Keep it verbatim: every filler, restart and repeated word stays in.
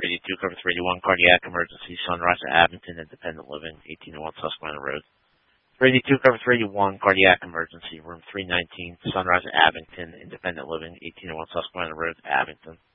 three eighty-two, cover three eighty-one, cardiac emergency, Sunrise at Abington, independent living, eighteen oh one Susquehanna Road. three eighty-two, cover three eighty-one, cardiac emergency, room three nineteen, Sunrise at Abington, independent living, eighteen oh one Susquehanna Road, Abington.